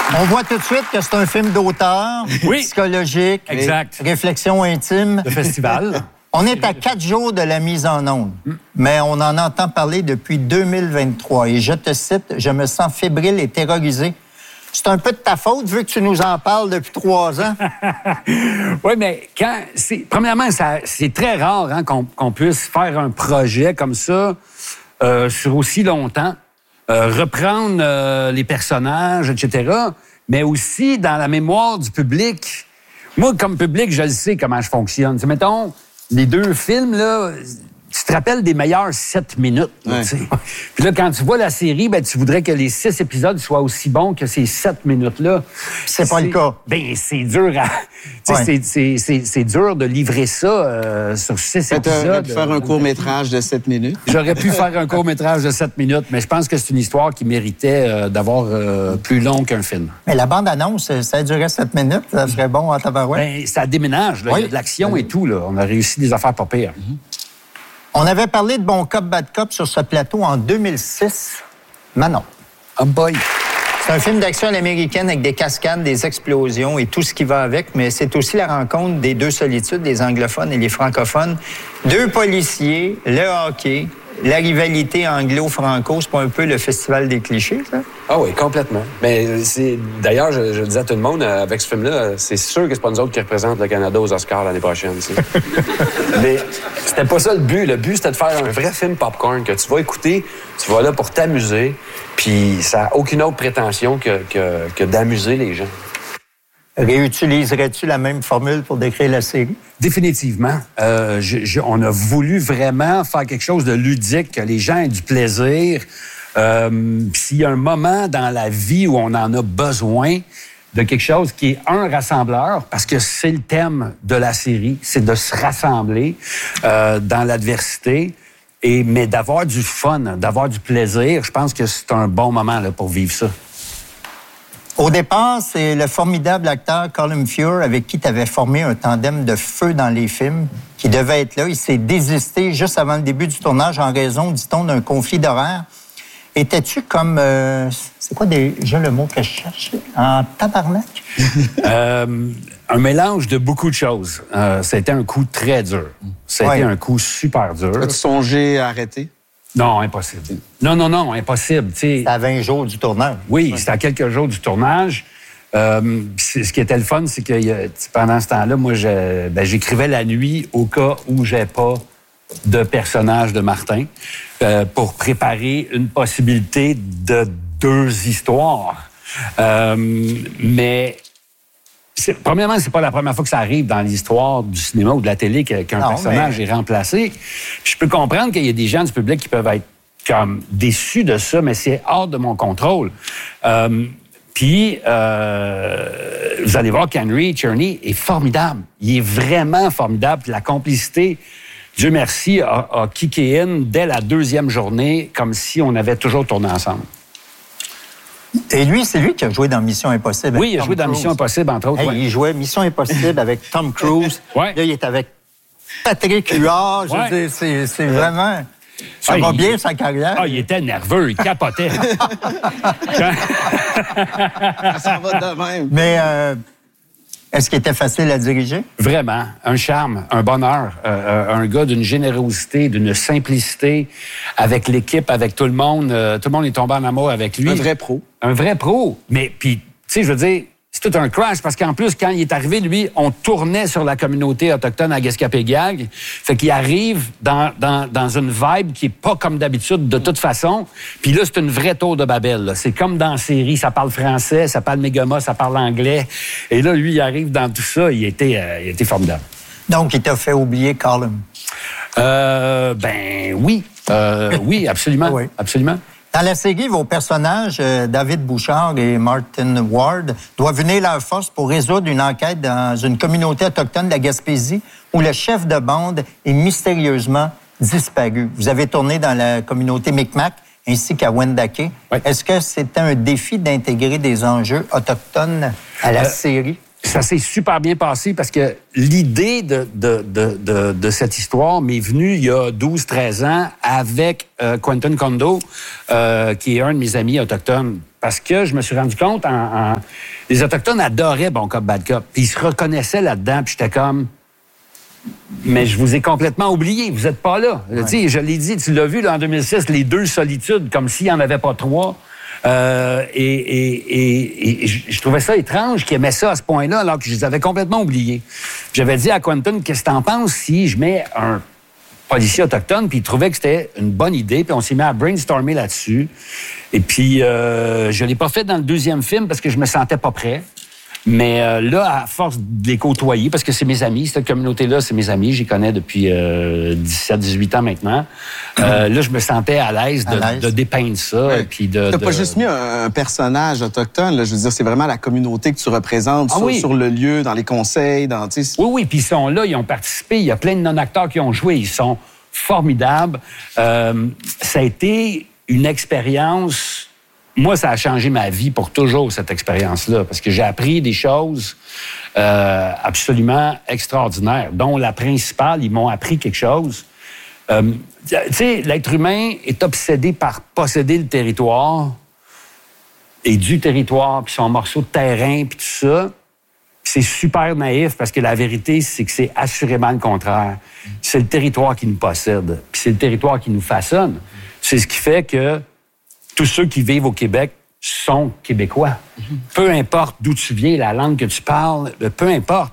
On voit tout de suite que c'est un film d'auteur, psychologique, exact. Réflexion intime. Le festival. On est à 4 jours de la mise en onde, mais on en entend parler depuis 2023. Et je te cite, « Je me sens fébrile et terrorisé. » C'est un peu de ta faute, vu que tu nous en parles depuis 3 ans. Oui, mais premièrement, c'est très rare hein, qu'on puisse faire un projet comme ça sur aussi longtemps, reprendre les personnages, etc., mais aussi dans la mémoire du public. Moi, comme public, je le sais comment je fonctionne. T'sais, mettons, les 2 films, là, tu te rappelles des meilleures 7 minutes. Là, puis là, quand tu vois la série, ben, tu voudrais que les 6 épisodes soient aussi bons que ces 7 minutes-là. C'est pas le cas. Ben, c'est dur à... C'est dur de livrer ça sur 6 épisodes. Tu aurais pu faire un court-métrage de 7 minutes. J'aurais pu faire un court-métrage de 7 minutes, mais je pense que c'est une histoire qui méritait d'avoir plus long qu'un film. Mais la bande-annonce, ça durait 7 minutes, ça serait bon en tabarouette. Ben, ça déménage, là. Il y a de l'action et tout. Là. On a réussi des affaires pas pires. On avait parlé de Bon Cop, Bad Cop sur ce plateau en 2006. Manon. Oh boy! C'est un film d'action à l'américaine avec des cascades, des explosions et tout ce qui va avec, mais c'est aussi la rencontre des 2 solitudes, les anglophones et les francophones. 2 policiers, le hockey, la rivalité anglo-franco, c'est pas un peu le festival des clichés, ça? Ah oui, complètement. Mais d'ailleurs, je disais à tout le monde, avec ce film-là, c'est sûr que c'est pas nous autres qui représentent le Canada aux Oscars l'année prochaine. Mais c'était pas ça le but. Le but, c'était de faire un vrai film popcorn que tu vas écouter, tu vas là pour t'amuser, puis ça n'a aucune autre prétention que d'amuser les gens. Réutiliserais-tu la même formule pour décrire la série? Définitivement. On a voulu vraiment faire quelque chose de ludique, que les gens aient du plaisir. S'il y a un moment dans la vie où on en a besoin de quelque chose qui est un rassembleur, parce que c'est le thème de la série, c'est de se rassembler dans l'adversité, mais d'avoir du fun, d'avoir du plaisir, je pense que c'est un bon moment là, pour vivre ça. Au départ, c'est le formidable acteur Colin Feore avec qui tu avais formé un tandem de feu dans les films qui devait être là. Il s'est désisté juste avant le début du tournage en raison, dit-on, d'un conflit d'horaire. Étais-tu comme... c'est quoi déjà le mot que je cherche? En tabarnak? Un mélange de beaucoup de choses. Ça a été un coup très dur. Ça a été un coup super dur. As-tu songé à arrêter? Non, impossible. Non, impossible. C'était à 20 jours du tournage. Oui, c'était à quelques jours du tournage. Ce qui était le fun, c'est que pendant ce temps-là, moi, j'écrivais la nuit au cas où j'ai pas de personnage de Martin pour préparer une possibilité de 2 histoires. Mais premièrement, c'est pas la première fois que ça arrive dans l'histoire du cinéma ou de la télé qu'un personnage est remplacé. Puis je peux comprendre qu'il y a des gens du public qui peuvent être comme déçus de ça, mais c'est hors de mon contrôle. Puis, vous allez voir qu'Henry Czerny est formidable. Il est vraiment formidable. Puis la complicité, Dieu merci, a kické in dès la 2e journée, comme si on avait toujours tourné ensemble. Et lui, c'est lui qui a joué dans Mission Impossible. Oui, il a joué dans Mission Impossible, entre autres. Il jouait Mission Impossible avec Tom Cruise. Là, il est avec Patrick Huard. Je veux dire, c'est vraiment... Ça va bien, sa carrière. Il était nerveux, il capotait. Ça va de même. Mais est-ce qu'il était facile à diriger? Vraiment. Un charme, un bonheur. Un gars d'une générosité, d'une simplicité, avec l'équipe, avec tout le monde. Tout le monde est tombé en amour avec lui. Un vrai pro. Un vrai pro. Mais, puis, tu sais, je veux dire, c'est tout un crash, parce qu'en plus, quand il est arrivé, lui, on tournait sur la communauté autochtone à Gaspé-Gag. Fait qu'il arrive dans une vibe qui est pas comme d'habitude, de toute façon. Puis là, c'est une vraie tour de Babel, là. C'est comme dans la série, ça parle français, ça parle mégama, ça parle anglais. Et là, lui, il arrive dans tout ça, il était formidable. Donc, il t'a fait oublier Colin? Oui. Oui, absolument. Oui. Absolument. Dans la série, vos personnages, David Bouchard et Martin Ward, doivent unir leurs forces pour résoudre une enquête dans une communauté autochtone de la Gaspésie où le chef de bande est mystérieusement disparu. Vous avez tourné dans la communauté Micmac ainsi qu'à Wendake. Oui. Est-ce que c'était un défi d'intégrer des enjeux autochtones à la série? Ça s'est super bien passé parce que l'idée de cette histoire m'est venue il y a 12-13 ans avec Quentin Kondo, qui est un de mes amis autochtones parce que je me suis rendu compte, les Autochtones adoraient Bon Cop, Bad Cop. Puis ils se reconnaissaient là-dedans, puis j'étais comme... Mais je vous ai complètement oublié, vous n'êtes pas là. Ouais. Je l'ai dit, tu l'as vu là, en 2006, les deux solitudes, comme s'il n'y en avait pas trois. Et je trouvais ça étrange qu'ils aimaient ça à ce point-là, alors que je les avais complètement oubliés. J'avais dit à Quentin, qu'est-ce que t'en penses si je mets un policier autochtone, puis il trouvait que c'était une bonne idée, puis on s'est mis à brainstormer là-dessus. Et puis, je l'ai pas fait dans le deuxième film parce que je me sentais pas prêt. Mais là, à force de les côtoyer, parce que c'est mes amis, cette communauté-là, c'est mes amis, j'y connais depuis 17-18 ans maintenant. Là, je me sentais à l'aise de dépeindre ça. Ouais. Puis t'as pas juste mis un personnage autochtone, là, je veux dire, c'est vraiment la communauté que tu représentes sur le lieu, dans les conseils, dans... Oui, puis ils sont là, ils ont participé, il y a plein de non-acteurs qui ont joué, ils sont formidables. Ça a été une expérience... Moi, ça a changé ma vie pour toujours, cette expérience-là, parce que j'ai appris des choses absolument extraordinaires, dont la principale, ils m'ont appris quelque chose. Tu sais, l'être humain est obsédé par posséder le territoire et du territoire, puis son morceau de terrain, puis tout ça. Puis c'est super naïf, parce que la vérité, c'est que c'est assurément le contraire. C'est le territoire qui nous possède, puis c'est le territoire qui nous façonne. C'est ce qui fait que tous ceux qui vivent au Québec sont Québécois. Peu importe d'où tu viens, la langue que tu parles, peu importe.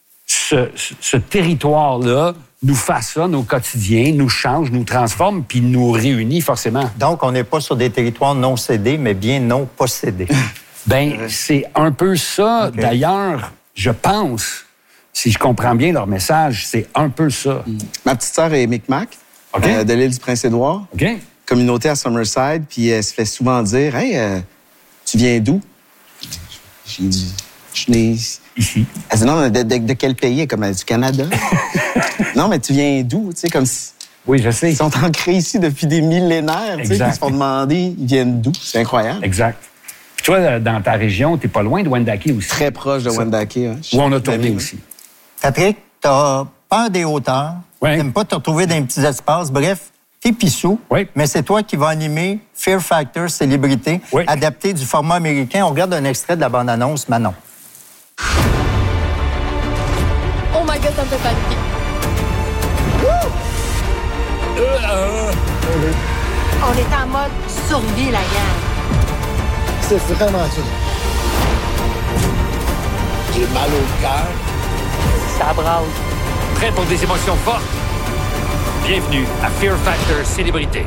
Ce territoire-là nous façonne au quotidien, nous change, nous transforme, puis nous réunit forcément. Donc, on n'est pas sur des territoires non cédés, mais bien non possédés. Bien, c'est un peu ça. Okay. D'ailleurs, je pense, si je comprends bien leur message, c'est un peu ça. Ma petite sœur est Micmac, de l'île du Prince-Édouard. OK. Communauté à Summerside, puis elle se fait souvent dire « Hey, tu viens d'où? » J'ai dit « Je suis né ici. » Elle dit « Non, de quel pays? » Comme du Canada. « Non, mais tu viens d'où? » Tu sais, comme si... Oui, je sais. Ils sont ancrés ici depuis des millénaires. Tu sais, ils se font demander, ils viennent d'où? C'est incroyable. Exact. Puis toi, dans ta région, t'es pas loin de Wendake aussi. Très proche de Wendake. Hein. Où on a tourné aussi. Patrick, t'as peur des hauteurs. Ouais. T'aimes pas te retrouver dans les petits espaces. Bref, t'es pissou, mais c'est toi qui vas animer Fear Factor Célébrité, adapté du format américain. On regarde un extrait de la bande-annonce, Manon. Oh my God, ça me fait paniquer. On est en mode survie, la gang. C'est vraiment ça. J'ai mal au cœur. Ça brasse. Prêt pour des émotions fortes? Bienvenue à Fear Factor Célébrité.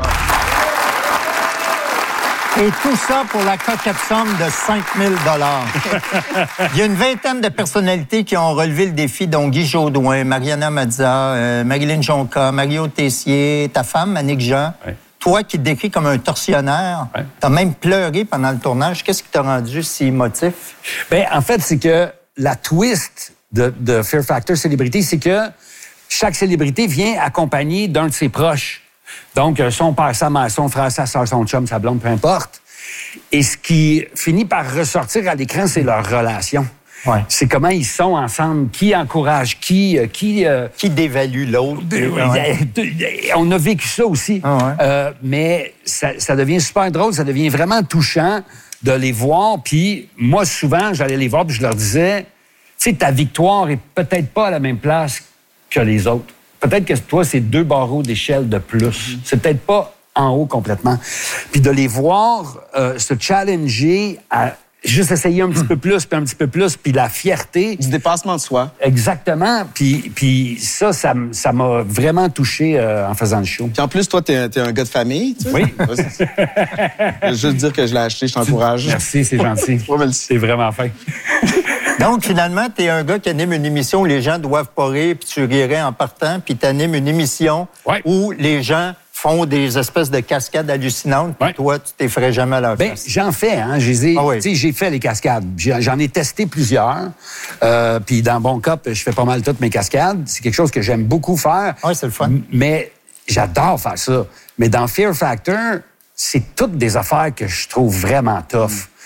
Et tout ça pour la coquette somme de 5 000 $. Il y a une vingtaine de personnalités qui ont relevé le défi, dont Guy Jodoin, Mariana Mazza, Marilyn Jonca, Mario Tessier, ta femme, Annick Jean. Oui. Toi qui te décris comme un tortionnaire, t'as même pleuré pendant le tournage. Qu'est-ce qui t'a rendu si émotif? Bien, en fait, c'est que la twist de Fear Factor Célébrité, c'est que chaque célébrité vient accompagnée d'un de ses proches. Donc, son père, sa mère, son frère, sa soeur, son chum, sa blonde, peu importe. Et ce qui finit par ressortir à l'écran, c'est leur relation. Ouais. C'est comment ils sont ensemble, qui encourage qui dévalue l'autre. On a vécu ça aussi. Mais ça devient super drôle, ça devient vraiment touchant de les voir. Puis moi, souvent, j'allais les voir puis je leur disais, tu sais, ta victoire est peut-être pas à la même place que les autres. Peut-être que toi, c'est 2 barreaux d'échelle de plus. C'est peut-être pas en haut complètement. Puis de les voir se challenger à juste essayer un petit peu plus, puis la fierté. Du dépassement de soi. Exactement. Puis ça m'a vraiment touché en faisant le show. Puis en plus, toi, t'es un gars de famille, tu sais? Oui. Je veux juste dire que je l'ai acheté, je t'encourage. Merci, c'est gentil. C'est vraiment fin. Donc, finalement, t'es un gars qui anime une émission où les gens doivent pas rire, puis tu rirais en partant, puis t'animes une émission où les gens font des espèces de cascades hallucinantes, puis toi, tu t'effraies jamais à leur face. J'en fais, hein. J'ai fait les cascades. J'en ai testé plusieurs. Puis dans Bon Cop, je fais pas mal toutes mes cascades. C'est quelque chose que j'aime beaucoup faire. Oui, c'est le fun. Mais j'adore faire ça. Mais dans Fear Factor, c'est toutes des affaires que je trouve vraiment tough.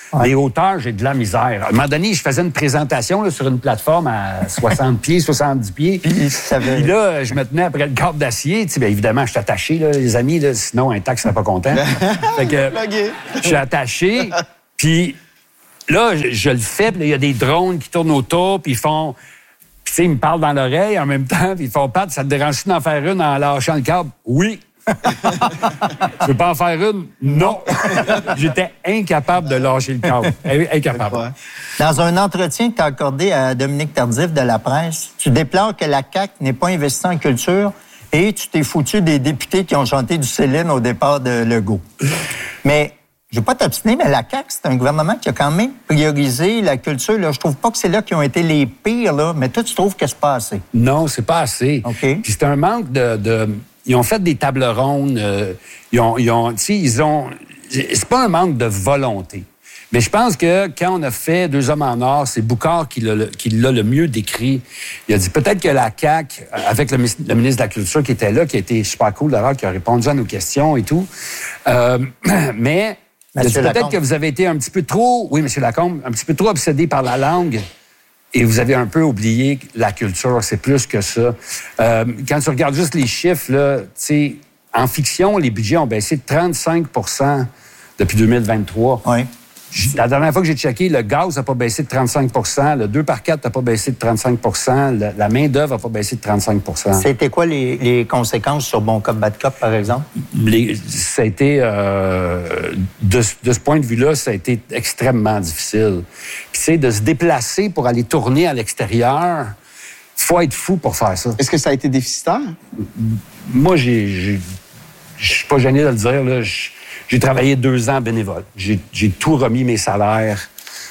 Les hauteurs, j'ai de la misère. À un moment donné, je faisais une présentation là, sur une plateforme à 60 pieds, 70 pieds. Puis là, je me tenais après le câble d'acier. Tu sais, bien évidemment, je suis attaché, là, les amis, là, sinon un taxi serait pas content. Fait que je suis attaché, puis là, je le fais, puis il y a des drones qui tournent autour, puis ils font... Puis, tu sais, ils me parlent dans l'oreille en même temps, puis ils font « Pat, ça te dérange-tu d'en faire une en lâchant le câble? » Oui. Tu veux pas en faire une? Non. J'étais incapable de lâcher le câble. Incapable. Dans un entretien que tu as accordé à Dominique Tardif de La Presse, tu déplores que la CAQ n'ait pas investi en culture et tu t'es foutu des députés qui ont chanté du Céline au départ de Legault. Mais, je ne vais pas t'obstiner, mais la CAQ, c'est un gouvernement qui a quand même priorisé la culture. Là. Je trouve pas que c'est là qui ont été les pires, là, mais toi, tu trouves que c'est pas assez? Non, c'est pas assez. OK. Puis c'est un manque de... Ils ont fait des tables rondes. C'est pas un manque de volonté. Mais je pense que quand on a fait Deux hommes en or, c'est Boucard qui l'a le mieux décrit. Il a dit peut-être que la CAQ, avec le ministre de la Culture qui était là, qui a été super cool d'ailleurs, qui a répondu à nos questions et tout, mais il a dit peut-être que vous avez été un petit peu trop, oui, M. Lacombe, un petit peu trop obsédé par la langue. Et vous avez un peu oublié la culture, c'est plus que ça. Quand tu regardes juste les chiffres, là, en fiction, les budgets ont baissé de 35 % depuis 2023. Oui. La dernière fois que j'ai checké, le gaz n'a pas baissé de 35 % le 2x4 n'a pas baissé de 35 % la main-d'œuvre n'a pas baissé de 35 % C'était quoi les conséquences sur Bon Cop, Bad Cop, par exemple? Ça a été, de ce point de vue-là, ça a été extrêmement difficile. Puis, tu sais, de se déplacer pour aller tourner à l'extérieur, faut être fou pour faire ça. Est-ce que ça a été déficitaire? Moi, je suis pas gêné de le dire, là. J'ai travaillé 2 ans bénévole. J'ai tout remis mes salaires.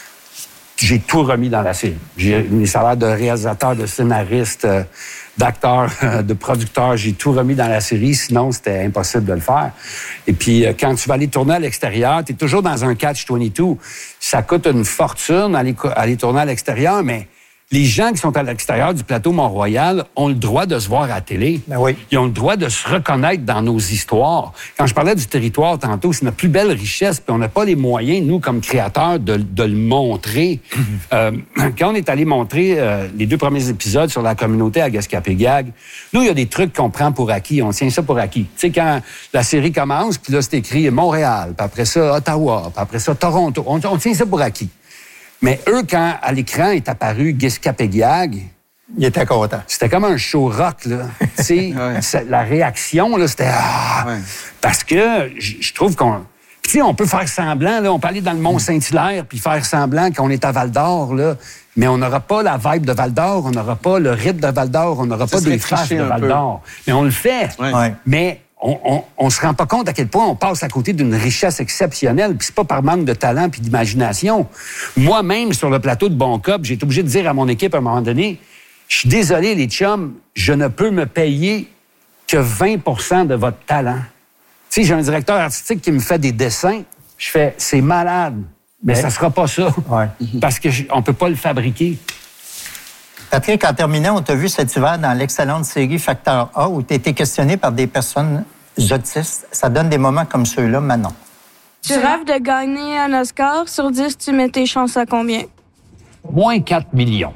J'ai tout remis dans la série. J'ai mes salaires de réalisateur, de scénariste, d'acteur, de producteur. J'ai tout remis dans la série. Sinon, c'était impossible de le faire. Et puis, quand tu vas aller tourner à l'extérieur, tu es toujours dans un catch-22. Ça coûte une fortune aller tourner à l'extérieur, mais les gens qui sont à l'extérieur du plateau Mont-Royal ont le droit de se voir à la télé. Ben oui. Ils ont le droit de se reconnaître dans nos histoires. Quand je parlais du territoire tantôt, c'est notre plus belle richesse, puis on n'a pas les moyens, nous, comme créateurs, de le montrer. Quand on est allé montrer les 2 premiers épisodes sur la communauté à Gaspé-Gag, nous, il y a des trucs qu'on prend pour acquis. On tient ça pour acquis. Tu sais, quand la série commence, puis là, c'est écrit Montréal, puis après ça, Ottawa, puis après ça, Toronto. On tient ça pour acquis. Mais eux, quand à l'écran est apparu Gaspé-Gag, il était content. C'était comme un show rock, là. Tu sais, la réaction, là, c'était... Parce que je trouve qu'on... Tu sais, on peut faire semblant, là, on peut aller dans le Mont-Saint-Hilaire puis faire semblant qu'on est à Val-d'Or, là, mais on n'aura pas la vibe de Val-d'Or, on n'aura pas le rythme de Val-d'or, on n'aura pas des faces de Val-d'or. Mais on le fait. Ouais. Mais on se rend pas compte à quel point on passe à côté d'une richesse exceptionnelle, puis c'est pas par manque de talent puis d'imagination. Moi-même, sur le plateau de Bon Cop, j'ai été obligé de dire à mon équipe à un moment donné, je suis désolé, les chums, je ne peux me payer que 20 % de votre talent. Tu sais, j'ai un directeur artistique qui me fait des dessins, je fais, c'est malade, mais ça sera pas ça, parce qu'on peut pas le fabriquer. Patrick, en terminant, on t'a vu cet hiver dans l'excellente série Facteur A où tu as été questionné par des personnes autistes. Ça donne des moments comme ceux-là, Manon. Tu rêves de gagner un Oscar. Sur 10, tu mets tes chances à combien? Moins 4 millions.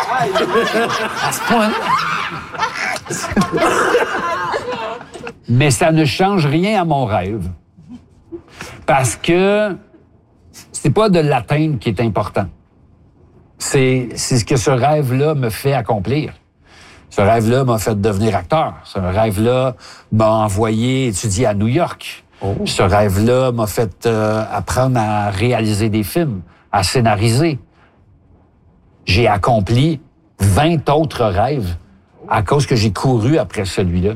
À ce point. Mais ça ne change rien à mon rêve. Parce que c'est pas de l'atteindre qui est important. C'est ce que ce rêve-là me fait accomplir. Ce rêve-là m'a fait devenir acteur. Ce rêve-là m'a envoyé étudier à New York. Ce rêve-là m'a fait apprendre à réaliser des films, à scénariser. J'ai accompli 20 autres rêves à cause que j'ai couru après celui-là.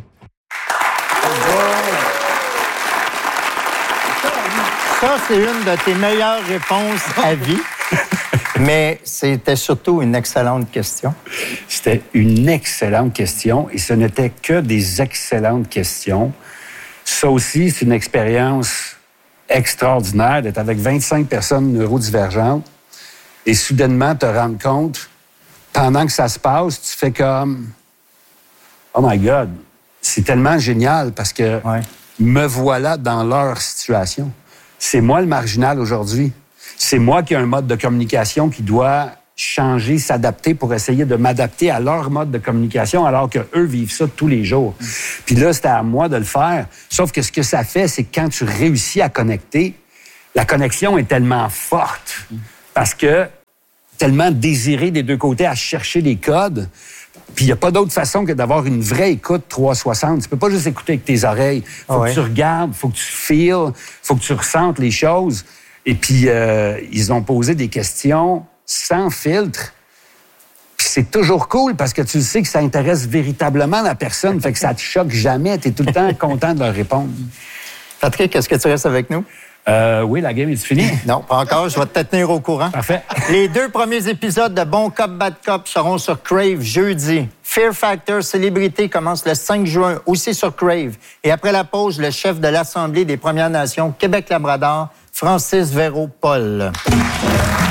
Ça, c'est une de tes meilleures réponses à vie. Mais c'était surtout une excellente question. C'était une excellente question et ce n'était que des excellentes questions. Ça aussi, c'est une expérience extraordinaire d'être avec 25 personnes neurodivergentes et soudainement te rendre compte, pendant que ça se passe, tu fais comme « Oh my God! » C'est tellement génial parce que me voilà dans leur situation. C'est moi le marginal aujourd'hui. c'est moi qui ai un mode de communication qui doit changer, s'adapter pour essayer de m'adapter à leur mode de communication alors qu'eux vivent ça tous les jours. Puis là, c'était à moi de le faire. Sauf que ce que ça fait, c'est que quand tu réussis à connecter, la connexion est tellement forte parce que tellement désiré des deux côtés à chercher les codes. Puis il n'y a pas d'autre façon que d'avoir une vraie écoute 360. Tu peux pas juste écouter avec tes oreilles. Faut que tu regardes, faut que tu feels, faut que tu ressentes les choses. Et puis, ils ont posé des questions sans filtre. Puis c'est toujours cool parce que tu sais que ça intéresse véritablement la personne. Fait que ça te choque jamais. Tu es tout le temps content de leur répondre. Patrick, est-ce que tu restes avec nous? Oui, la game est finie? Non, pas encore. Je vais te tenir au courant. Parfait. Les 2 premiers épisodes de Bon Cop, Bad Cop seront sur Crave jeudi. Fear Factor Célébrité commence le 5 juin, aussi sur Crave. Et après la pause, le chef de l'Assemblée des Premières Nations, Québec-Labrador, Francis Véro-Paul.